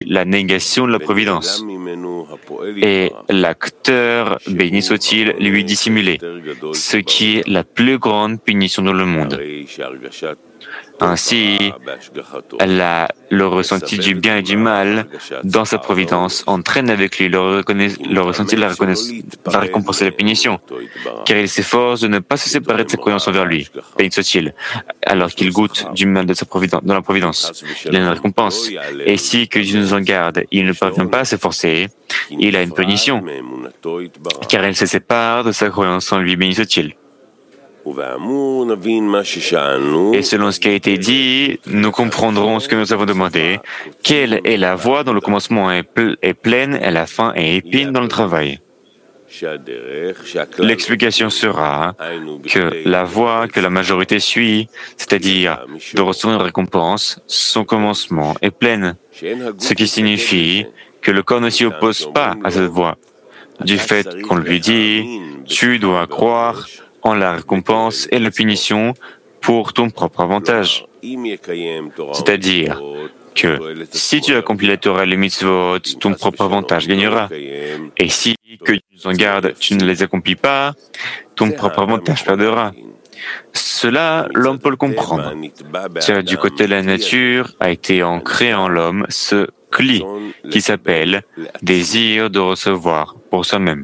la négation de la providence. Et l'acteur, béni soit-il, lui dissimulait, ce qui est la plus grande punition dans le monde. Ainsi, le ressenti du bien et du mal dans sa providence entraîne avec lui le ressenti de la récompense et la punition, car il s'efforce de ne pas se séparer de sa croyance envers lui, béni soit-il, alors qu'il goûte du mal de sa providence, dans la providence. Il a une récompense. Et si, que Dieu nous en garde, il ne parvient pas à s'efforcer, il a une punition, car il se sépare de sa croyance en lui, béni soit-il. Et selon ce qui a été dit, nous comprendrons ce que nous avons demandé. Quelle est la voie dont le commencement est plein et la fin est épine dans le travail? L'explication sera que la voie que la majorité suit, c'est-à-dire de recevoir une récompense, son commencement est pleine, ce qui signifie que le corps ne s'y oppose pas à cette voie, du fait qu'on lui dit « tu dois croire » en la récompense et la punition pour ton propre avantage. C'est-à-dire que si tu accomplis la Torah et les mitzvot, ton propre avantage gagnera. Et si, que Dieu nous en garde, tu ne les accomplis pas, ton propre avantage perdra. Cela, l'homme peut le comprendre. Car du côté de la nature a été ancré en l'homme ce cli qui s'appelle désir de recevoir pour soi-même.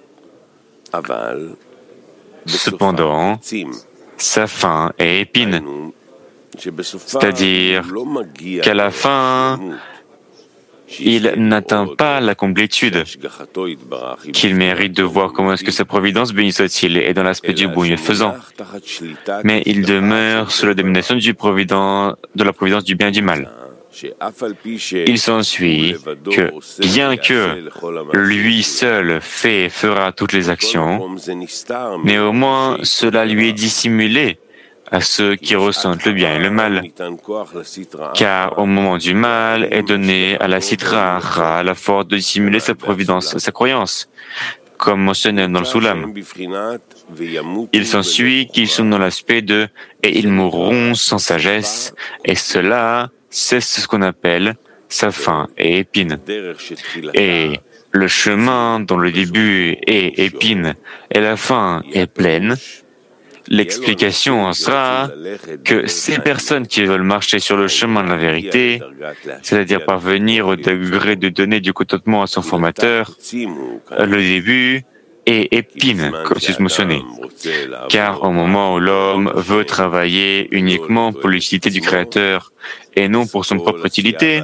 Cependant, sa fin est épine, c'est-à-dire qu'à la fin, il n'atteint pas la complétude qu'il mérite de voir comment est-ce que sa providence, béni soit-il, est dans l'aspect du bon faisant. Mais il demeure sous la domination de la providence du bien et du mal. Il s'ensuit que, bien que lui seul fait et fera toutes les actions, néanmoins cela lui est dissimulé à ceux qui ressentent le bien et le mal. Car au moment du mal est donné à la Sitra Achra la force de dissimuler sa providence, sa croyance, comme mentionné dans le Soulam. Il s'ensuit qu'ils sont dans l'aspect de « et ils mourront sans sagesse », et cela, c'est ce qu'on appelle sa fin est épine. Et le chemin dont le début est épine et la fin est pleine, l'explication en sera que ces personnes qui veulent marcher sur le chemin de la vérité, c'est-à-dire parvenir au degré de donner du contentement à son formateur, le début est épine, comme c'est mentionné. Car au moment où l'homme veut travailler uniquement pour l'utilité du Créateur et non pour son propre utilité,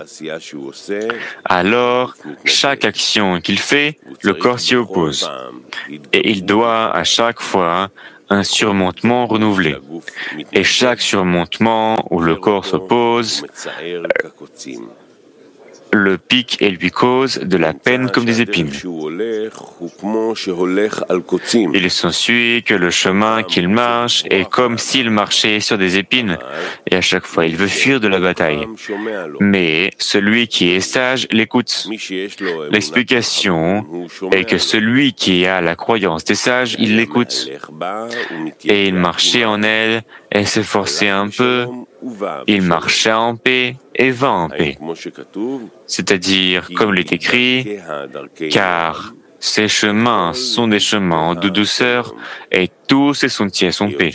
alors chaque action qu'il fait, le corps s'y oppose. Et il doit à chaque fois un surmontement renouvelé. Et chaque surmontement où le corps s'oppose, le pique et lui cause de la peine comme des épines. Il s'ensuit que le chemin qu'il marche est comme s'il marchait sur des épines, et à chaque fois il veut fuir de la bataille. Mais celui qui est sage l'écoute. L'explication est que celui qui a la croyance des sages, il l'écoute. Et il marchait en elle et s'efforçait un peu. Il marcha en paix et va en paix. C'est-à-dire, comme il est écrit, car ces chemins sont des chemins de douceur et tous ces sentiers sont paix.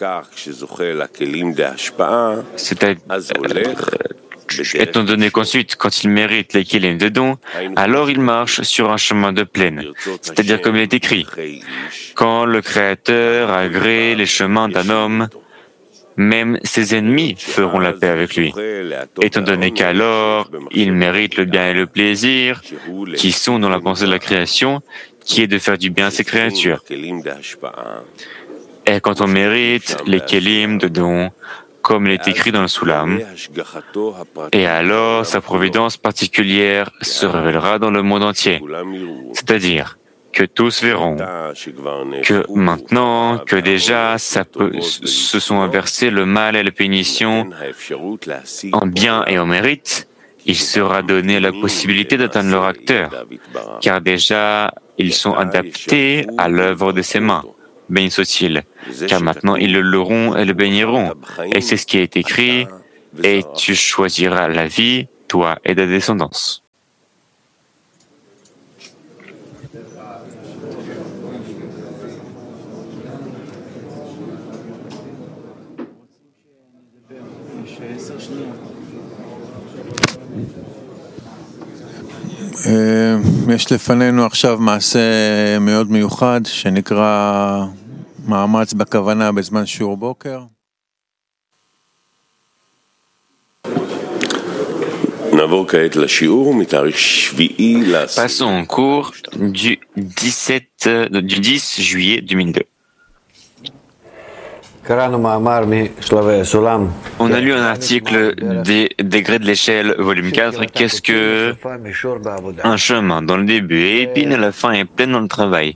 Étant donné qu'ensuite, quand il mérite les kélim de don, alors il marche sur un chemin de plaine. C'est-à-dire, comme il est écrit, quand le Créateur agrée les chemins d'un homme, même ses ennemis feront la paix avec lui, étant donné qu'alors il mérite le bien et le plaisir qui sont dans la pensée de la création, qui est de faire du bien à ses créatures. Et quand on mérite les kélim de don, comme il est écrit dans le Soulam, et alors sa providence particulière se révélera dans le monde entier, c'est-à-dire que tous verront que maintenant que déjà se sont inversés le mal et la punition en bien et en mérite, il sera donné la possibilité d'atteindre leur acteur, car déjà ils sont adaptés à l'œuvre de ses mains. Béni soit-il, car maintenant ils le loueront et le béniront. Et c'est ce qui est écrit, et tu choisiras la vie, toi et ta descendance. יש לפנינו עכשיו מעשה מאוד מיוחד שנקרא מאמץ בכוונה בזמן שיעור בוקר. Passons au cours du 10 juillet 2002. On a lu un article des degrés de l'échelle, volume 4. Qu'est-ce que un chemin dans le début est épine et la fin est pleine dans le travail?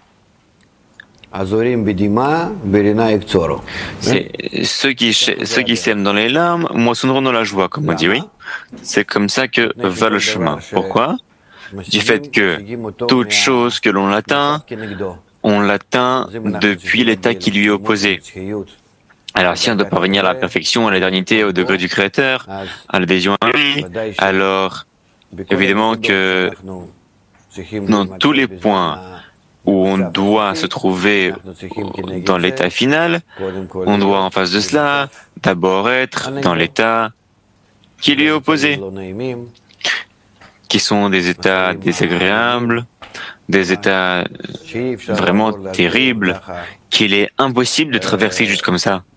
C'est ceux qui sèment dans les larmes moissonneront dans la joie, comme on dit, oui. C'est comme ça que va le chemin. Pourquoi? Du fait que toute chose que l'on atteint, on l'atteint depuis l'état qui lui est opposé. Alors si on doit parvenir à la perfection, à l'éternité, au degré du Créateur, à l'adhésion à lui, alors évidemment que dans tous les points où on doit se trouver dans l'état final, on doit en face de cela d'abord être dans l'état qui lui est opposé, qui sont des états désagréables, des états vraiment terribles, qu'il est impossible de traverser juste comme ça.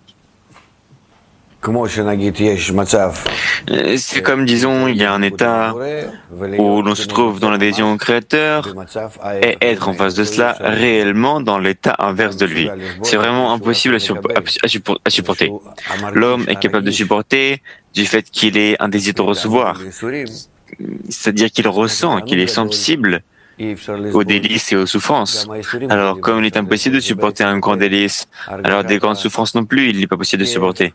C'est comme, disons, il y a un état où l'on se trouve dans l'adhésion au Créateur et être en face de cela réellement dans l'état inverse de lui. C'est vraiment impossible à supporter. L'homme est capable de supporter du fait qu'il ait un désir de recevoir. C'est-à-dire qu'il ressent, qu'il est sensible aux délices et aux souffrances. Alors, comme il est impossible de supporter un grand délice, alors des grandes souffrances non plus, il n'est pas possible de supporter.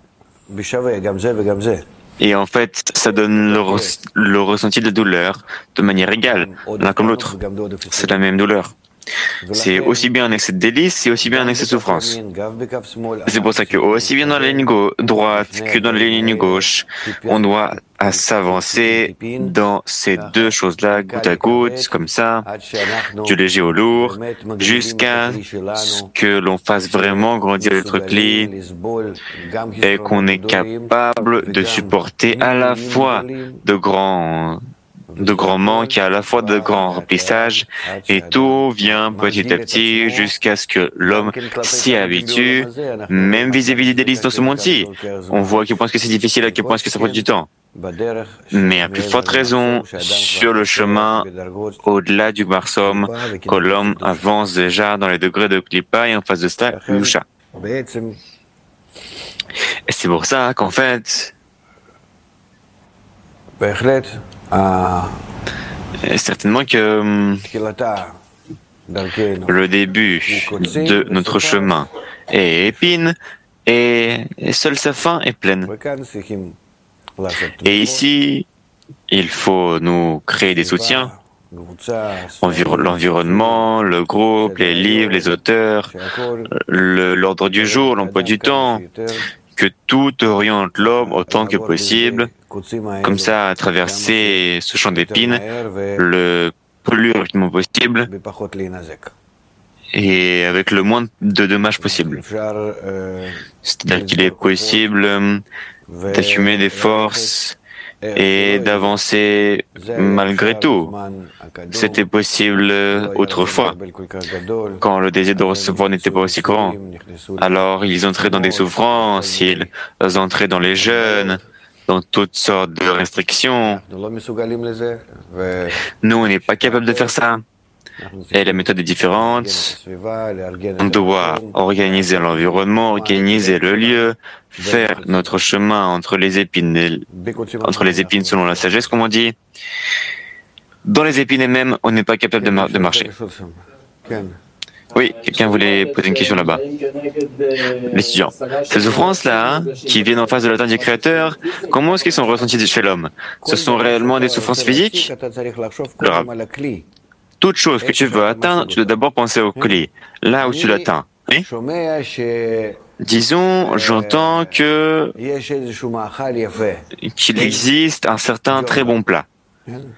Et en fait, ça donne le ressenti de la douleur de manière égale, l'un comme l'autre. C'est la même douleur. C'est aussi bien un excès de délice et aussi bien un excès de souffrance. C'est pour ça que aussi bien dans la ligne droite que dans la ligne gauche, on doit s'avancer dans ces deux choses-là, goutte à goutte, comme ça, du léger au lourd, jusqu'à ce que l'on fasse vraiment grandir notre cli et qu'on est capable de supporter à la fois de grands manques et à la fois de grands remplissages, et tout vient petit à petit jusqu'à ce que l'homme s'y habitue, même vis-à-vis des délices dans ce monde-ci. On voit à quel point que c'est difficile, à quel point que ça prend du temps. Mais à plus forte raison, sur le chemin, au-delà du Barsom, que l'homme avance déjà dans les degrés de Klippa et en face de cela, Yusha. Et c'est pour ça qu'en fait, certainement que le début de notre chemin est épine et seule sa fin est pleine. Et ici, il faut nous créer des soutiens, l'environnement, le groupe, les livres, les auteurs, l'ordre du jour, l'emploi du temps, que tout oriente l'homme autant que possible, comme ça, à traverser ce champ d'épines le plus rapidement possible et avec le moins de dommages possible. C'est-à-dire qu'il est possible d'accumuler des forces et d'avancer malgré tout. C'était possible autrefois, quand le désir de recevoir n'était pas aussi grand. Alors ils entraient dans des souffrances, ils entraient dans les jeûnes, dans toutes sortes de restrictions. Nous, on n'est pas capable de faire ça. Et la méthode est différente. On doit organiser l'environnement, organiser le lieu, faire notre chemin entre les épines selon la sagesse, comme on dit. Dans les épines elles-mêmes, on n'est pas capable de marcher. Oui, quelqu'un voulait poser une question là-bas. L'étudiant. Ces souffrances-là, qui viennent en face de l'atteinte du Créateur, comment est-ce qu'elles sont ressenties chez l'homme? Ce sont réellement des souffrances physiques? Toute chose que tu veux atteindre, tu dois d'abord penser au clé, là où tu l'atteins. Oui? Disons, j'entends qu'il existe un certain très bon plat.